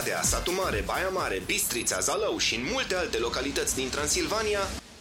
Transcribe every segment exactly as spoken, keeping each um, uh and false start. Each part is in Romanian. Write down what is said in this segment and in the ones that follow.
Oradea, Satu Mare, Baia Mare, Bistrița, Zalău și în multe alte localități din Transilvania.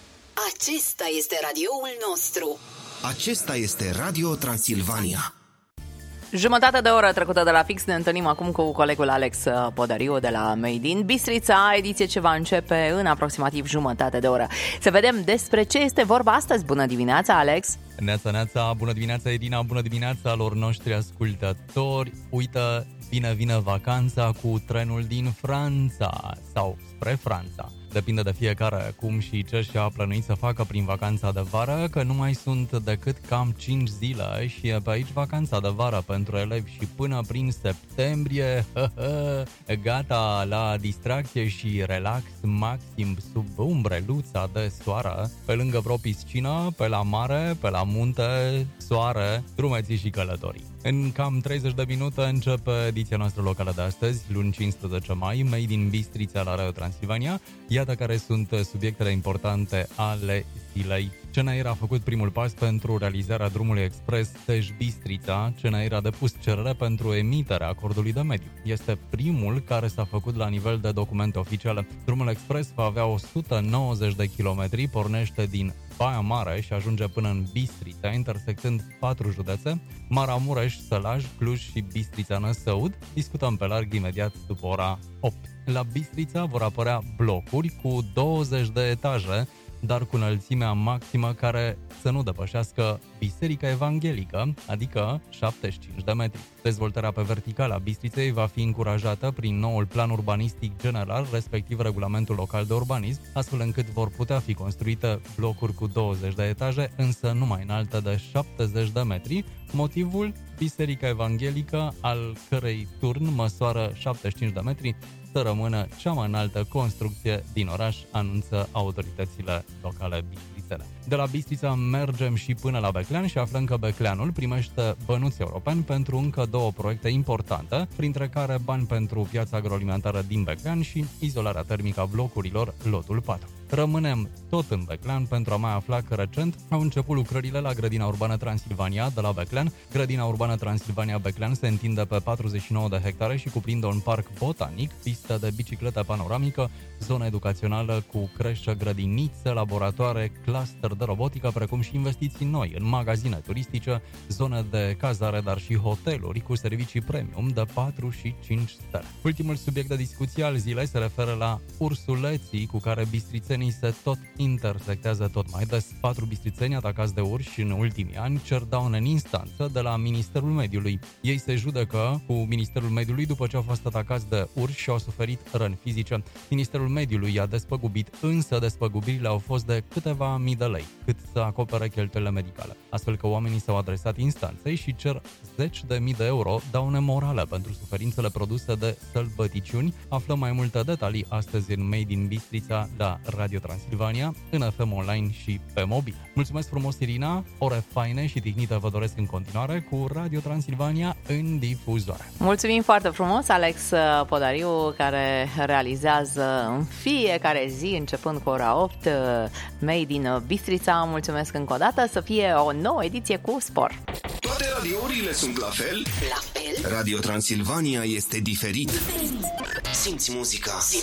Acesta este radioul nostru. Acesta este Radio Transilvania. Jumătate de oră trecută de la fix, ne întâlnim acum cu colegul Alex Podariu de la Made in Bistrița, ediție ce va începe în aproximativ jumătate de oră. Să vedem despre ce este vorba astăzi. Bună dimineața, Alex! Neața, neața, bună dimineața, Edina, bună dimineața lor noștri ascultători. Uită, vine, vine vacanța cu trenul din Franța sau spre Franța. Depinde de fiecare cum și ce și-a plănuit să facă prin vacanța de vară, că nu mai sunt decât cam cinci zile și e pe aici vacanța de vară pentru elevi și până prin septembrie, hă, hă, gata la distracție și relax maxim sub umbreluța de soară, pe lângă vreo piscină, pe la mare, pe la munte, soare, drumeții și călătorii. În cam treizeci de minute începe ediția noastră locală de astăzi, luni cincisprezece mai, Made in Bistrița la Radio Transilvania. Iată care sunt subiectele importante ale zilei. C N R a făcut primul pas pentru realizarea drumului expres Tej-Bistrița. C N R a depus cerere pentru emiterea acordului de mediu. Este primul care s-a făcut la nivel de documente oficiale. Drumul expres va avea o sută nouăzeci de kilometri, pornește din Baia Mare și ajunge până în Bistrița, intersectând patru județe: Maramureș, Sălaj, Cluj și Bistrița-Năsăud. Discutăm pe larg imediat după ora opt. La Bistrița vor apărea blocuri cu douăzeci de etaje, dar cu înălțimea maximă care să nu depășească Biserica Evanghelică, adică șaptezeci și cinci de metri. Dezvoltarea pe verticală a Bistriței va fi încurajată prin noul plan urbanistic general, respectiv regulamentul local de urbanism, astfel încât vor putea fi construite blocuri cu douăzeci de etaje, însă nu mai înalte de șaptezeci de metri. Motivul? Biserica Evanghelică, al cărei turn măsoară șaptezeci și cinci de metri, să rămână cea mai înaltă construcție din oraș, anunță autoritățile locale bistrițene. De la Bistrița mergem și până la Beclean și aflăm că Becleanul primește bănuți europeni pentru încă două proiecte importante, printre care bani pentru piața agroalimentară din Beclean și izolarea termică a blocurilor lotul patru. Rămânem tot în Beclean pentru a mai afla că recent au început lucrările la Grădina Urbană Transilvania de la Beclean. Grădina Urbană Transilvania Beclean se întinde pe patruzeci și nouă de hectare și cuprinde un parc botanic, pistă de bicicletă panoramică, zonă educațională cu creșă, grădinițe, laboratoare, cluster de robotică, precum și investiții noi în magazine turistice, zone de cazare, dar și hoteluri cu servicii premium de patru și cinci stele. Ultimul subiect de discuție al zilei se referă la ursuleții cu care bistrițenii se tot intersectează tot mai des. Patru bistrițeni atacați de urși în ultimii ani cer daune în instanță de la Ministerul Mediului. Ei se judecă cu Ministerul Mediului după ce au fost atacați de urși și au suferit răni fizice. Ministerul Mediului i-a despăgubit, însă despăgubirile au fost de câteva mii de lei, cât să acopere cheltuielile medicale. Astfel că oamenii s-au adresat instanței și cer zeci de mii de euro daune morale pentru suferințele produse de sălbăticiuni. Aflăm mai multe detalii astăzi în Made in Bistrița la Radio Transilvania, în F M Online și pe mobil. Mulțumesc frumos, Irina, ore faine și tihnite vă doresc în continuare cu Radio Transilvania în difuzoare. Mulțumim foarte frumos, Alex Podariu, care realizează în fiecare zi, începând cu ora opt, Made in Bistrița. Mulțumesc încă o dată, să fie o nouă ediție cu spor. Toate radiourile sunt la fel? La fel? Radio Transilvania este diferit. Diferit. Simți muzica.